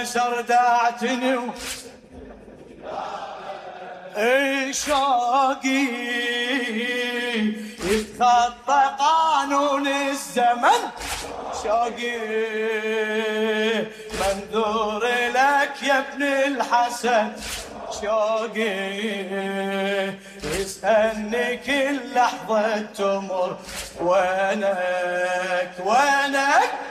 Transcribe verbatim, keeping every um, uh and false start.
سردعتني شوقي يتخطى قانون الزمن شوقي منذور لك يا ابن الحسن شوقي يسألني كل لحظة تمر وينك وينك